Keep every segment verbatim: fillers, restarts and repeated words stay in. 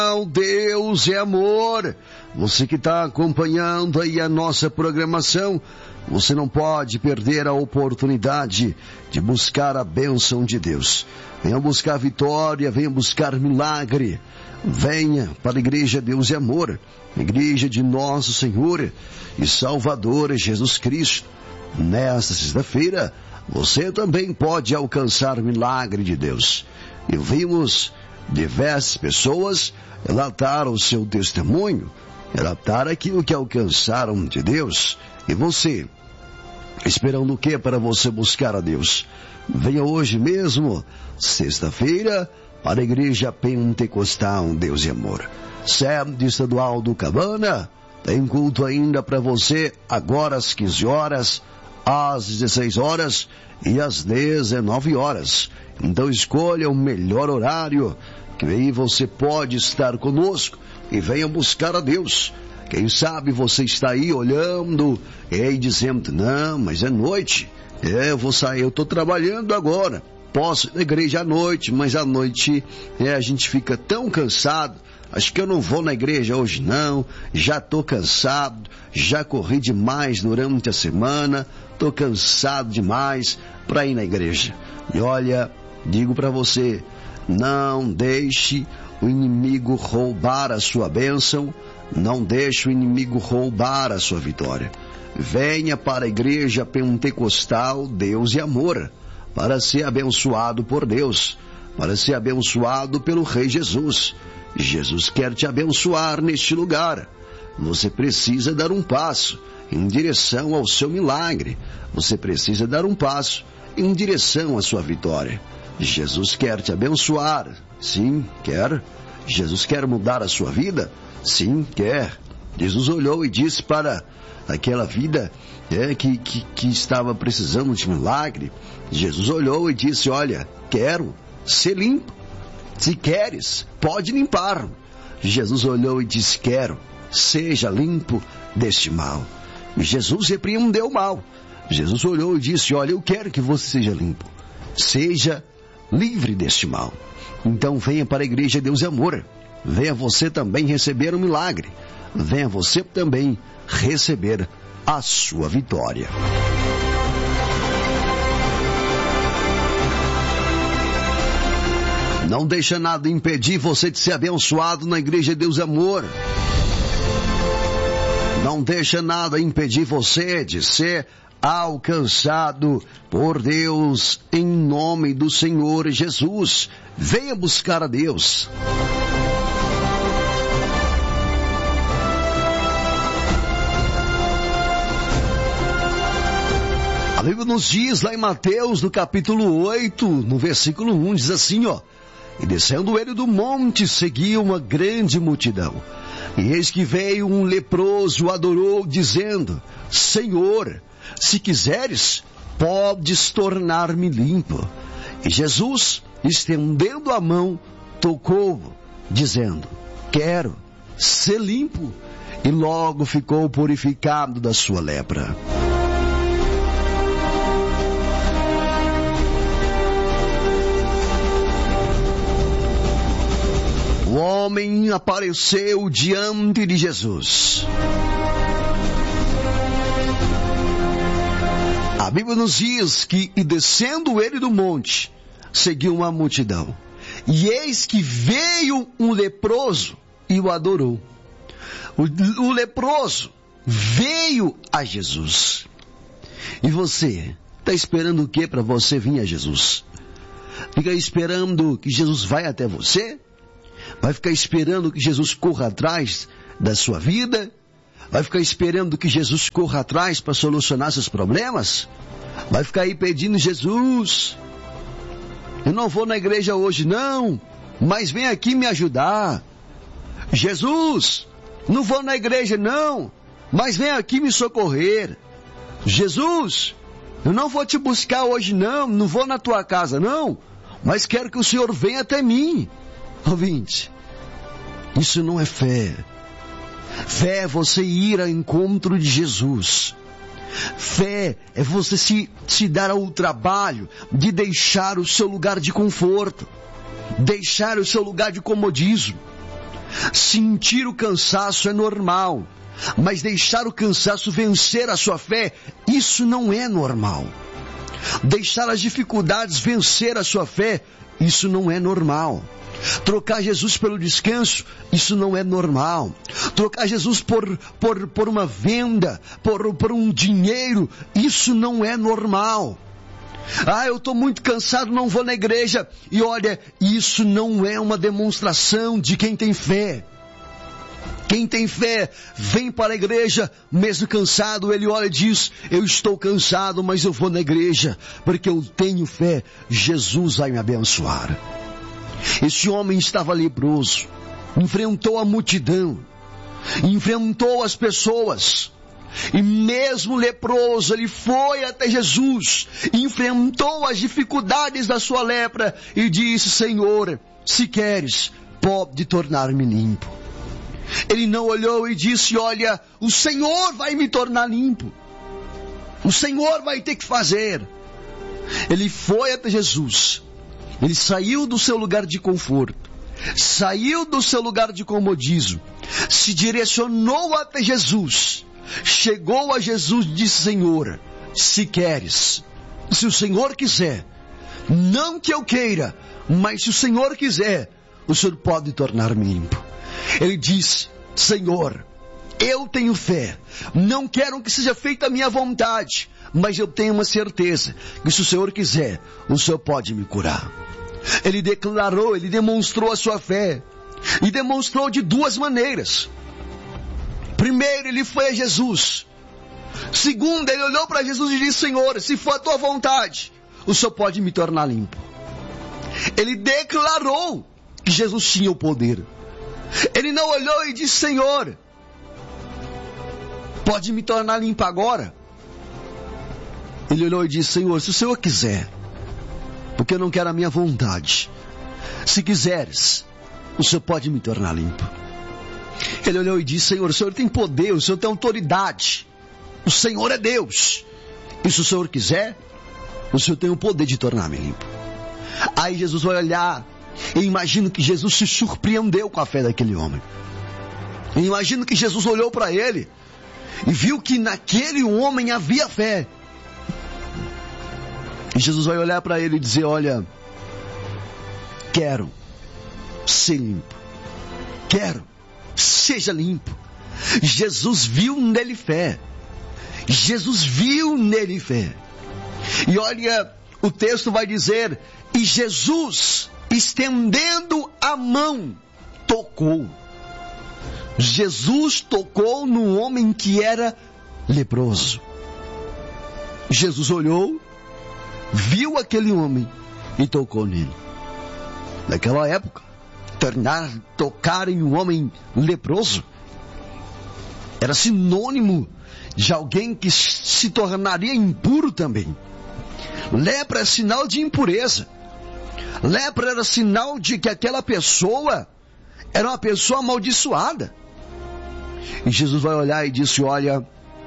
Deus é amor. Você que está acompanhando aí a nossa programação, você não pode perder a oportunidade de buscar a bênção de Deus. Venha buscar vitória, venha buscar milagre. Venha para a Igreja Deus é Amor, a Igreja de Nosso Senhor e Salvador Jesus Cristo. Nesta sexta-feira, você também pode alcançar o milagre de Deus. E vimos diversas pessoas relatar o seu testemunho, relatar aquilo que alcançaram de Deus. E você, esperando o que para você buscar a Deus? Venha hoje mesmo, sexta-feira, para a Igreja Pentecostal Deus e Amor, sede estadual do Cabana. Tem culto ainda para você agora às quinze horas, às dezesseis horas e às dezenove horas. Então escolha o melhor horário, que aí você pode estar conosco e venha buscar a Deus. Quem sabe você está aí olhando e dizendo, não, mas é noite, é, eu vou sair, eu estou trabalhando agora, posso ir na igreja à noite, mas à noite é, a gente fica tão cansado, acho que eu não vou na igreja hoje não, já estou cansado, já corri demais durante a semana, estou cansado demais para ir na igreja. E olha, digo para você, não deixe o inimigo roubar a sua bênção, não deixe o inimigo roubar a sua vitória. Venha para a Igreja Pentecostal Deus e Amor, para ser abençoado por Deus, para ser abençoado pelo Rei Jesus. Jesus quer te abençoar neste lugar. Você precisa dar um passo em direção ao seu milagre. Você precisa dar um passo em direção à sua vitória. Jesus quer te abençoar. Sim, quer. Jesus quer mudar a sua vida. Sim, quer. Jesus olhou e disse para aquela vida é, que, que, que estava precisando de milagre. Jesus olhou e disse, olha, quero ser limpo. Se queres, pode limpar. Jesus olhou e disse, quero, seja limpo deste mal. Jesus repreendeu o mal. Jesus olhou e disse, olha, eu quero que você seja limpo. Seja livre deste mal. Então venha para a Igreja Deus é Amor. Venha você também receber um milagre. Venha você também receber a sua vitória. Não deixa nada impedir você de ser abençoado na Igreja Deus é Amor. Não deixa nada impedir você de ser alcançado por Deus em nome do Senhor Jesus. Venha buscar a Deus. A Bíblia nos diz lá em Mateus, no capítulo oito, no versículo um, diz assim, ó, e descendo ele do monte, seguia uma grande multidão. E eis que veio um leproso, o adorou, dizendo, Senhor, se quiseres, podes tornar-me limpo. E Jesus, estendendo a mão, tocou-o, dizendo, quero ser limpo. E logo ficou purificado da sua lepra. O homem apareceu diante de Jesus. A Bíblia nos diz que, e descendo ele do monte, seguiu uma multidão. E eis que veio um leproso e o adorou. O, o leproso veio a Jesus. E você, está esperando o que para você vir a Jesus? Fica esperando que Jesus vai até você? Vai ficar esperando que Jesus corra atrás da sua vida? Vai ficar esperando que Jesus corra atrás para solucionar seus problemas? Vai ficar aí pedindo, Jesus, eu não vou na igreja hoje não, mas vem aqui me ajudar. Jesus, não vou na igreja não, mas vem aqui me socorrer. Jesus, eu não vou te buscar hoje não, não vou na tua casa não, mas quero que o Senhor venha até mim. Ouvinte, isso não é fé. Fé é você ir ao encontro de Jesus. Fé é você se, se dar ao trabalho de deixar o seu lugar de conforto, deixar o seu lugar de comodismo. Sentir o cansaço é normal, mas deixar o cansaço vencer a sua fé, isso não é normal. Deixar as dificuldades vencer a sua fé, isso não é normal. Trocar Jesus pelo descanso, isso não é normal. Trocar Jesus por, por, por uma venda, por, por um dinheiro, isso não é normal. Ah, eu estou muito cansado, não vou na igreja. E olha, isso não é uma demonstração de quem tem fé. Quem tem fé vem para a igreja, mesmo cansado, ele olha e diz, eu estou cansado, mas eu vou na igreja, porque eu tenho fé, Jesus vai me abençoar. Esse homem estava leproso, enfrentou a multidão, enfrentou as pessoas, e mesmo leproso, ele foi até Jesus, enfrentou as dificuldades da sua lepra, e disse, Senhor, se queres, pode tornar-me limpo. Ele não olhou e disse, olha, o Senhor vai me tornar limpo. O Senhor vai ter que fazer. Ele foi até Jesus. Ele saiu do seu lugar de conforto. Saiu do seu lugar de comodismo. Se direcionou até Jesus. Chegou a Jesus e disse, Senhor, se queres, se o Senhor quiser, não que eu queira, mas se o Senhor quiser, o Senhor pode tornar-me limpo. Ele disse, Senhor, eu tenho fé, não quero que seja feita a minha vontade, mas eu tenho uma certeza, que se o Senhor quiser, o Senhor pode me curar. Ele declarou, ele demonstrou a sua fé, e demonstrou de duas maneiras. Primeiro, ele foi a Jesus. Segundo, ele olhou para Jesus e disse, Senhor, se for a tua vontade, o Senhor pode me tornar limpo. Ele declarou que Jesus tinha o poder. Ele não olhou e disse, Senhor, pode me tornar limpo agora? Ele olhou e disse, Senhor, se o Senhor quiser, porque eu não quero a minha vontade, se quiseres, o Senhor pode me tornar limpo. Ele olhou e disse, Senhor, o Senhor tem poder, o Senhor tem autoridade, o Senhor é Deus, e se o Senhor quiser, o Senhor tem o poder de tornar-me limpo. Aí Jesus vai olhar, eu imagino que Jesus se surpreendeu com a fé daquele homem. Eu imagino que Jesus olhou para ele e viu que naquele homem havia fé. E Jesus vai olhar para ele e dizer, olha, quero ser limpo. Quero, seja limpo. Jesus viu nele fé. Jesus viu nele fé. E olha, o texto vai dizer, e Jesus, estendendo a mão, tocou. Jesus tocou no homem que era leproso. Jesus olhou, viu aquele homem e tocou nele. Naquela época, tornar, tocar em um homem leproso era sinônimo de alguém que se tornaria impuro também. Lepra é sinal de impureza. Lepra era sinal de que aquela pessoa era uma pessoa amaldiçoada. E Jesus vai olhar e disse, olha,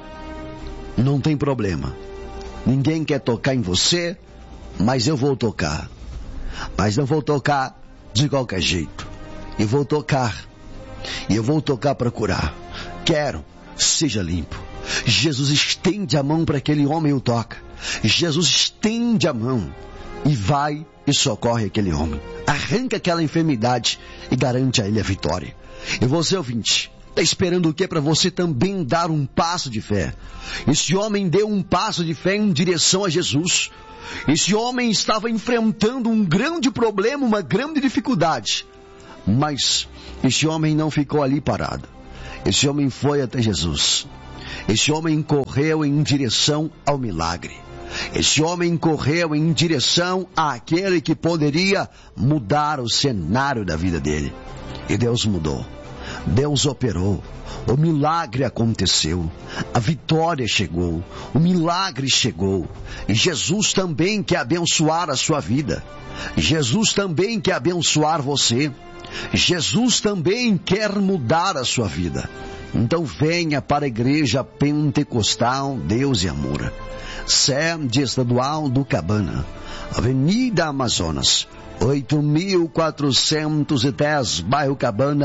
não tem problema. Ninguém quer tocar em você, mas eu vou tocar. Mas eu vou tocar de qualquer jeito. Eu vou tocar. E eu vou tocar para curar. Quero, seja limpo. Jesus estende a mão para aquele homem e o toca. Jesus estende a mão e vai e socorre aquele homem. Arranca aquela enfermidade e garante a ele a vitória. E você, ouvinte, está esperando o que para você também dar um passo de fé? Esse homem deu um passo de fé em direção a Jesus. Esse homem estava enfrentando um grande problema, uma grande dificuldade. Mas esse homem não ficou ali parado. Esse homem foi até Jesus. Esse homem correu em direção ao milagre. Esse homem correu em direção àquele que poderia mudar o cenário da vida dele. E Deus mudou. Deus operou. O milagre aconteceu. A vitória chegou. O milagre chegou. E Jesus também quer abençoar a sua vida. Jesus também quer abençoar você. Jesus também quer mudar a sua vida. Então venha para a Igreja Pentecostal Deus e Amor, sede estadual do Cabana, Avenida Amazonas, oito mil quatrocentos e dez, bairro Cabana,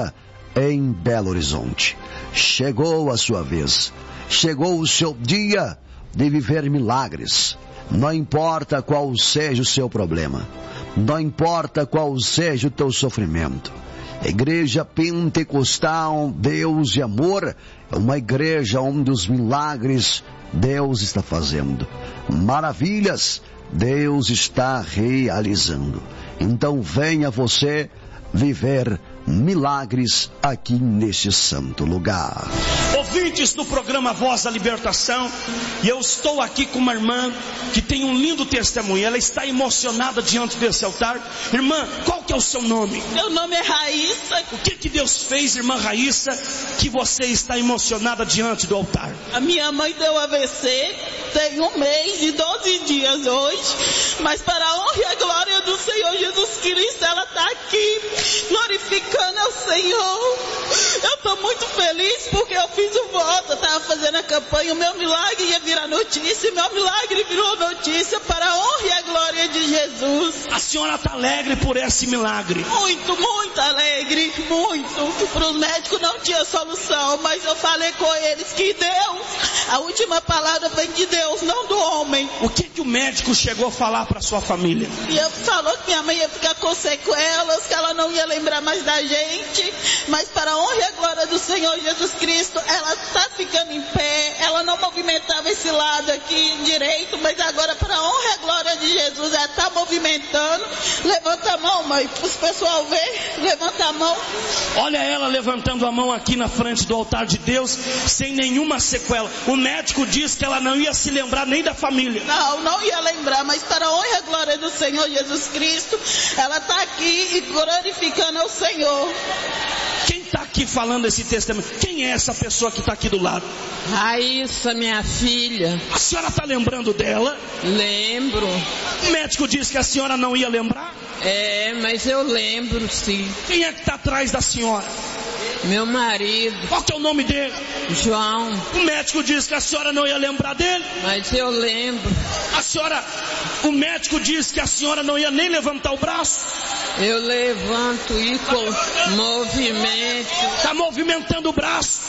em Belo Horizonte. Chegou a sua vez. Chegou o seu dia de viver milagres. Não importa qual seja o seu problema. Não importa qual seja o teu sofrimento. Igreja Pentecostal Deus e Amor é uma igreja onde os milagres Deus está fazendo. Maravilhas Deus está realizando. Então venha você viver milagres aqui neste santo lugar. Ouvintes do programa Voz da Libertação, e eu estou aqui com uma irmã que tem um lindo testemunho. Ela está emocionada diante desse altar. Irmã, qual que é o seu nome? Meu nome é Raíssa. O que que Deus fez, irmã Raíssa, que você está emocionada diante do altar? A minha mãe deu A V C, tem um mês e doze dias hoje, mas para a honra e a glória do Senhor Jesus Cristo, ela está aqui, glorificando ao Senhor. Eu estou muito feliz porque eu fiz o voto, eu estava fazendo a campanha, o meu milagre ia virar notícia, e meu milagre virou notícia para a honra e a glória de Jesus. A senhora está alegre por esse milagre? Muito, muito alegre, muito. Para os médicos não tinha solução, mas eu falei com eles que Deus, a última palavra vem de Deus, não do homem. O que que o médico chegou a falar para sua família? E ele falou que minha mãe ia ficar com sequelas, que ela não ia lembrar mais da gente, mas para a honra e a glória do Senhor Jesus Cristo, ela está ficando em pé. Ela não movimentava esse lado aqui direito, mas agora para a honra e a glória de Jesus, ela está movimentando. Levanta a mão, mãe, para os pessoal ver. Levanta a mão. Olha ela levantando a mão aqui na frente do altar de Deus, sem nenhuma sequela. O médico disse que ela não ia se lembrar nem da família. Não, não ia lembrar, mas para a honra e a glória do Senhor Jesus Cristo, ela está aqui e glorificando ao Senhor. Quem está aqui falando esse testemunho? Quem é essa pessoa que está aqui do lado? Raíssa, minha filha. A senhora está lembrando dela? Lembro. O médico disse que a senhora não ia lembrar? É, mas eu lembro sim. Quem é que está atrás da senhora? Meu marido. Qual que é o nome dele? João. O médico disse que a senhora não ia lembrar dele? Mas eu lembro. A senhora, o médico disse que a senhora não ia nem levantar o braço? Eu levanto e com movimento. Está movimentando o braço.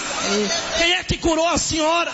Quem é que curou a senhora?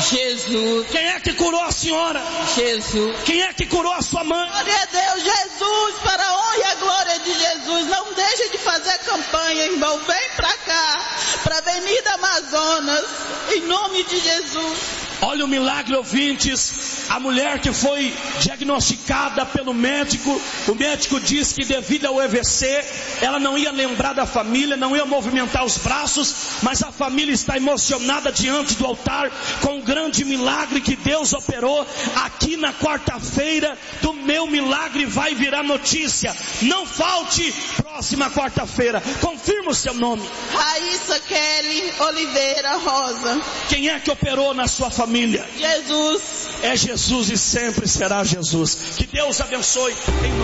Jesus. Quem é que curou a senhora? Jesus. Quem é que curou a sua mãe? Glória a Deus, Jesus, para a honra e a glória de Jesus. Não deixe de fazer campanha, irmão. Vem para cá, para a Avenida Amazonas, em nome de Jesus. Olha o milagre, ouvintes. A mulher que foi diagnosticada pelo médico, o médico disse que devido ao A V C, ela não ia lembrar da família, não ia movimentar os braços, mas a família está emocionada diante do altar com o grande milagre que Deus operou. Aqui na quarta-feira do meu milagre vai virar notícia. Não falte próxima quarta-feira. Confirma o seu nome. Raíssa Kelly Oliveira Rosa. Quem é que operou na sua família? Jesus. É Jesus e sempre será Jesus. Que Deus abençoe. Em